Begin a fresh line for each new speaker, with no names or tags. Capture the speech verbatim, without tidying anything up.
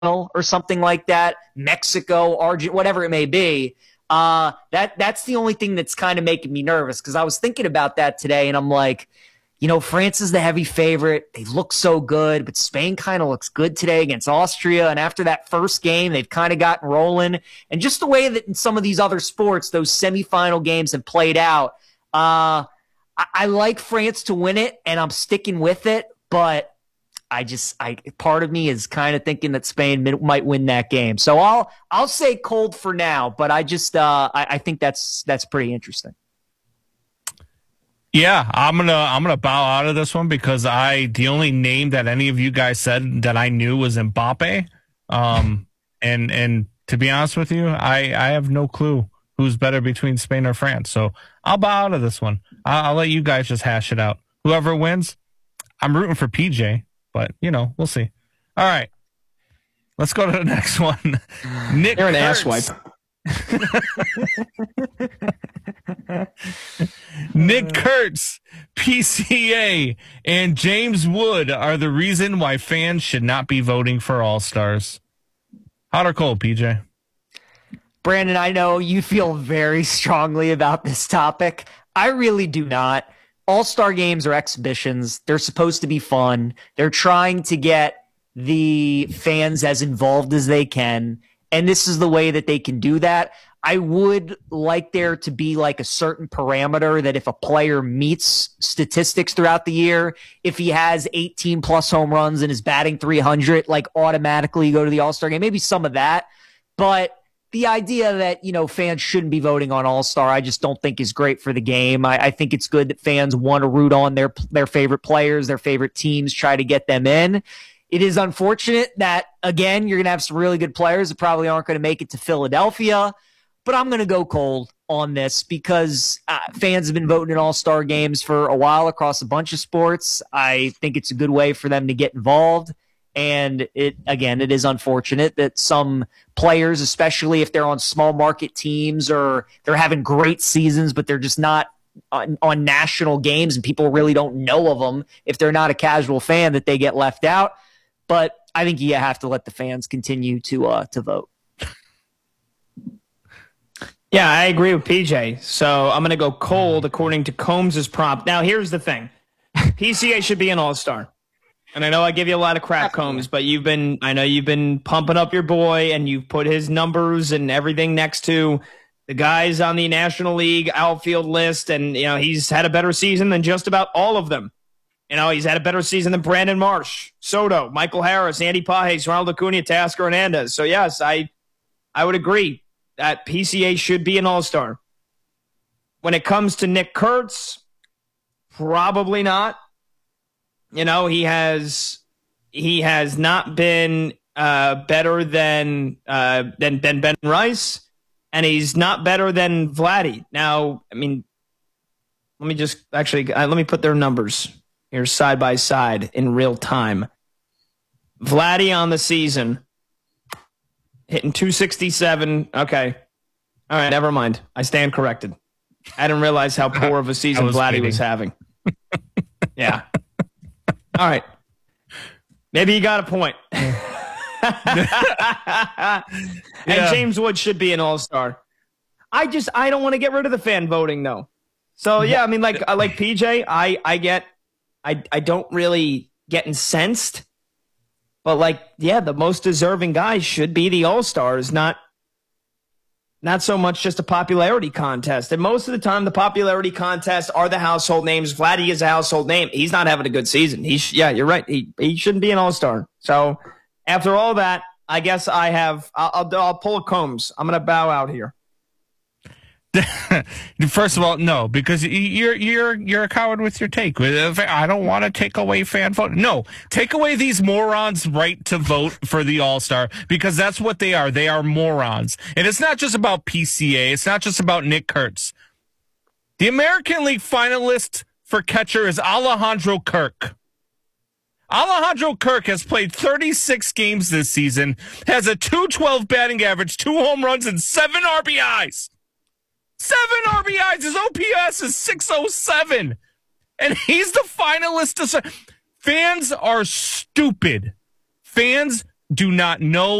or something like that, Mexico, Argentina, whatever it may be. Uh, that that's the only thing that's kind of making me nervous, because I was thinking about that today, and I'm like, you know, France is the heavy favorite. They look so good, but Spain kind of looks good today against Austria. And after that first game, they've kind of gotten rolling. And just the way that in some of these other sports, those semifinal games have played out, uh, I, I like France to win it, and I'm sticking with it. But I just, I part of me is kind of thinking that Spain might win that game. So I'll, I'll say cold for now, but I just, uh, I, I think that's that's pretty interesting.
Yeah, I'm gonna I'm gonna bow out of this one, because I the only name that any of you guys said that I knew was Mbappe, um, and and to be honest with you, I, I have no clue who's better between Spain or France. So I'll bow out of this one. I'll, I'll let you guys just hash it out. Whoever wins, I'm rooting for P J, but you know, we'll see. All right, let's go to the next one. Nick,
you're an
Kurtz.
asswipe.
Nick Kurtz, P C A, and James Wood are the reason why fans should not be voting for All-Stars. Hot or cold, P J?
Brandon, I know you feel very strongly about this topic. I really do not. All-Star games are exhibitions. They're supposed to be fun. They're trying to get the fans as involved as they can, and this is the way that they can do that. I would like there to be like a certain parameter that if a player meets statistics throughout the year, if he has eighteen plus home runs and is batting three hundred, like automatically go to the All-Star game, maybe some of that. But the idea that, you know, fans shouldn't be voting on All-Star, I just don't think is great for the game. I, I think it's good that fans want to root on their, their favorite players, their favorite teams, try to get them in. It is unfortunate that, again, you're going to have some really good players that probably aren't going to make it to Philadelphia. But I'm going to go cold on this, because uh, fans have been voting in All-Star games for a while across a bunch of sports. I think it's a good way for them to get involved. And it again, it is unfortunate that some players, especially if they're on small market teams or they're having great seasons, but they're just not on, on national games and people really don't know of them, if they're not a casual fan, that they get left out. But I think you have to let the fans continue to uh, to vote.
Yeah, I agree with P J. So I'm going to go cold according to Combs' prompt. Now, here's the thing. P C A should be an all-star. And I know I give you a lot of crap, Combs, but you've been, I know you've been pumping up your boy, and you've put his numbers and everything next to the guys on the National League outfield list. And, you know, he's had a better season than just about all of them. You know, he's had a better season than Brandon Marsh, Soto, Michael Harris, Andy Pages, Ronald Acuna, Teoscar Hernandez. So, yes, I, I would agree that P C A should be an all-star. When it comes to Nick Kurtz, probably not. You know, he has he has not been uh, better than, uh, than than Ben Rice, and he's not better than Vladdy. Now, I mean, let me just actually uh, let me put their numbers here side by side in real time. Vladdy on the season, hitting two sixty-seven. Okay. All right, never mind. I stand corrected. I didn't realize how poor of a season was Vladdy kidding. was having. Yeah. All right. Maybe you got a point. And yeah. James Wood should be an all-star. I just, I don't want to get rid of the fan voting, though. So, yeah, I mean, like, I like P J. I, I get, I, I don't really get incensed. But, like, yeah, the most deserving guys should be the all-stars, not not so much just a popularity contest. And most of the time, the popularity contests are the household names. Vladdy is a household name. He's not having a good season. He sh- yeah, you're right. He he shouldn't be an all-star. So after all that, I guess I have I'll, I'll, I'll pull a Combs. I'm going to bow out here.
First of all, no, because you're you're you're a coward with your take. I don't want to take away fan vote. No, take away these morons' right to vote for the All-Star, because that's what they are. They are morons. And it's not just about P C A. It's not just about Nick Kurtz. The American League finalist for catcher is Alejandro Kirk. Alejandro Kirk has played thirty-six games this season, has a two twelve batting average, two home runs, and seven R B Is. Seven R B Is. His O P S is six oh seven. And he's the finalist. To... Fans are stupid. Fans do not know